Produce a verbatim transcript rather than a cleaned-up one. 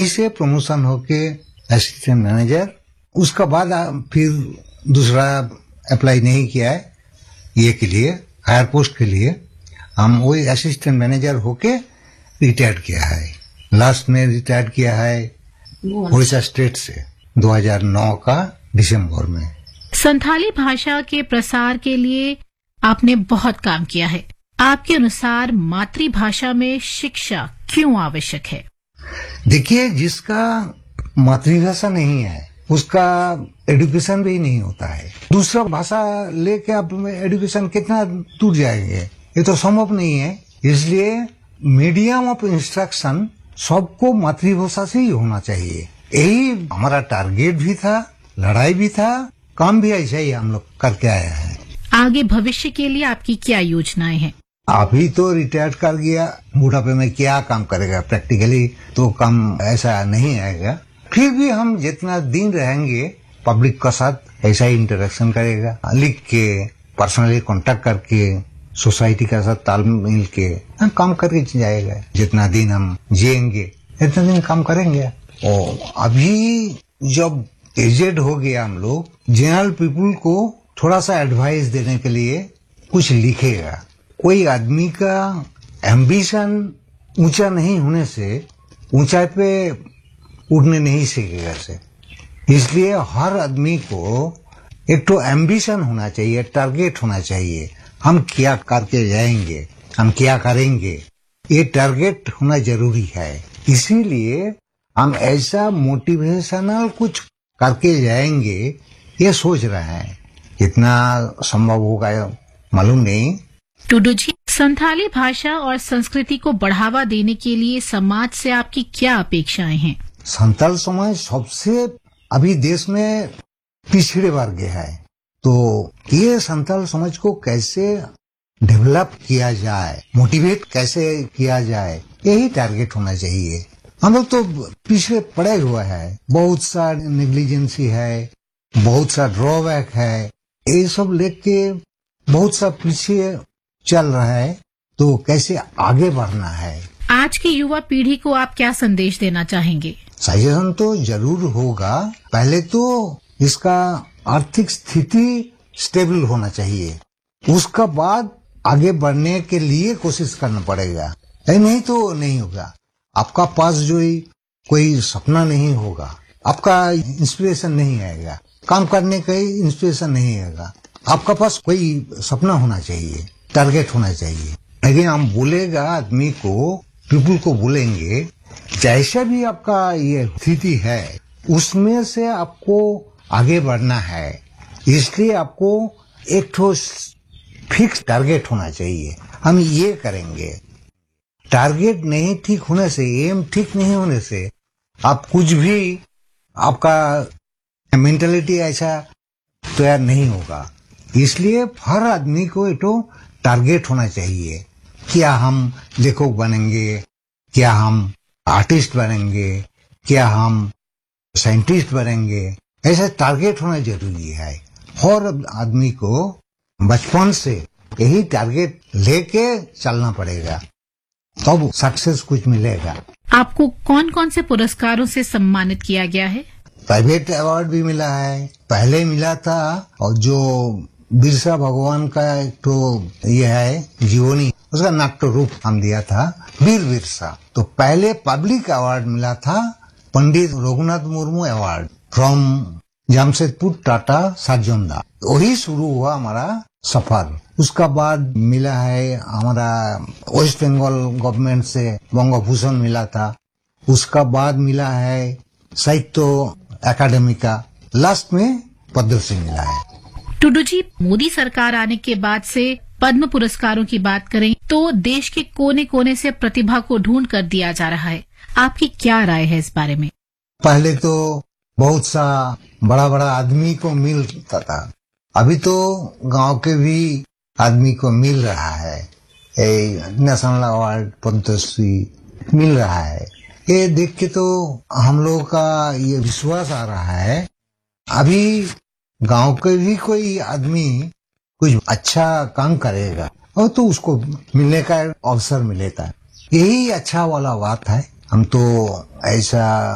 वहीं से प्रमोशन होके असिस्टेंट मैनेजर, उसका बाद फिर दूसरा अप्लाई नहीं किया है ये के लिए, हायर पोस्ट के लिए। हम वही असिस्टेंट मैनेजर होके रिटायर किया है। लास्ट में रिटायर किया है उड़ीसा स्टेट से दो हज़ार नौ का दिसंबर में। संथाली भाषा के प्रसार के लिए आपने बहुत काम किया है। आपके अनुसार मातृभाषा में शिक्षा क्यों आवश्यक है? देखिए, जिसका मातृभाषा नहीं है उसका एजुकेशन भी नहीं होता है। दूसरा भाषा लेके आप एजुकेशन कितना दूर जाएंगे, ये तो संभव नहीं है। इसलिए मीडियम ऑफ इंस्ट्रक्शन सबको मातृभाषा से ही होना चाहिए। यही हमारा टारगेट भी था, लड़ाई भी था, काम भी ऐसा ही हम लोग करके आए हैं। आगे भविष्य के लिए आपकी क्या योजनाएं हैं? अभी तो रिटायर कर गया, बुढ़ापे में क्या काम करेगा? प्रैक्टिकली तो काम ऐसा नहीं आएगा। फिर भी हम जितना दिन रहेंगे पब्लिक का साथ ऐसा ही इंटरेक्शन करेगा, लिख के, पर्सनली कांटेक्ट करके, सोसाइटी का साथ तालमेल के हम काम करके जाएगा। जितना दिन हम जिएंगे इतना दिन काम करेंगे। और अभी जब एजेड हो गया हम लोग, जनरल पीपुल को थोड़ा सा एडवाइस देने के लिए कुछ लिखेगा। कोई आदमी का एम्बिशन ऊंचा नहीं होने से ऊंचाई पे उड़ने नहीं सीखेगा से। इसलिए हर आदमी को एक तो एम्बिशन होना चाहिए, टारगेट होना चाहिए। हम क्या करके जाएंगे, हम क्या करेंगे, ये टारगेट होना जरूरी है। इसीलिए हम ऐसा मोटिवेशनल कुछ करके जाएंगे ये सोच रहे हैं। कितना संभव होगा मालूम नहीं। टुडू जी, संथाली भाषा और संस्कृति को बढ़ावा देने के लिए समाज से आपकी क्या अपेक्षाएं हैं? संथाल समाज सबसे अभी देश में पिछड़े वर्ग है, तो ये संथाल समाज को कैसे डेवलप किया जाए, मोटिवेट कैसे किया जाए, यही टारगेट होना चाहिए। हम लोग तो पीछे पड़े हुए हैं, बहुत सा नेग्लिजेंसी है, बहुत सा ड्रॉबैक है, ये सब लेके बहुत सा पीछे चल रहा है। तो कैसे आगे बढ़ना है? आज की युवा पीढ़ी को आप क्या संदेश देना चाहेंगे? सजेशन तो जरूर होगा। पहले तो इसका आर्थिक स्थिति स्टेबल होना चाहिए, उसका बाद आगे बढ़ने के लिए कोशिश करना पड़ेगा। नहीं तो नहीं होगा। आपका पास जो ही कोई सपना नहीं होगा, आपका इंस्पिरेशन नहीं आएगा, काम करने का इंस्पिरेशन नहीं आएगा। आपका पास कोई सपना होना चाहिए, टारगेट होना चाहिए। लेकिन हम बोलेगा आदमी को, पीपुल को बोलेंगे जैसा भी आपका ये स्थिति है उसमें से आपको आगे बढ़ना है। इसलिए आपको एक ठो फिक्स टारगेट होना चाहिए, हम ये करेंगे। टारगेट नहीं ठीक होने से, एम ठीक नहीं होने से आप कुछ भी, आपका मेंटालिटी ऐसा तैयार नहीं होगा। इसलिए हर आदमी को एक तो टारगेट होना चाहिए। क्या हम लेखक बनेंगे, क्या हम आर्टिस्ट बनेंगे, क्या हम साइंटिस्ट बनेंगे, ऐसा टारगेट होना जरूरी है। हर आदमी को बचपन से यही टारगेट लेके चलना पड़ेगा, तब सक्सेस कुछ मिलेगा। आपको कौन कौन से पुरस्कारों से सम्मानित किया गया है? प्राइवेट अवार्ड भी मिला है, पहले मिला था, और जो बिरसा भगवान का एक तो ये है जीवनी, उसका नाट्य रूप हम दिया था वीर बिरसा। तो पहले पब्लिक अवार्ड मिला था पंडित रघुनाथ मुर्मू अवार्ड फ्रॉम जमशेदपुर टाटा सार्जनदा। वही शुरू हुआ हमारा सफर। उसका बाद मिला है हमारा वेस्ट बंगाल गवर्नमेंट से बंग भूषण मिला था। उसका बाद मिला है साहित्य अकादमी का। लास्ट में पद्मश्री मिला है। टुडू जी, मोदी सरकार आने के बाद से पद्म पुरस्कारों की बात करें तो देश के कोने कोने से प्रतिभा को ढूंढ कर दिया जा रहा है। आपकी क्या राय है इस बारे में? पहले तो बहुत सा बड़ा बड़ा आदमी को मिलता था, अभी तो गांव के भी आदमी को मिल रहा है। नेशनल अवार्ड पद्मश्री मिल रहा है। ये देख के तो हम लोगों का ये विश्वास आ रहा है अभी गांव के भी कोई आदमी कुछ अच्छा काम करेगा और तो उसको मिलने का अवसर मिलेगा। यही अच्छा वाला बात है। हम तो ऐसा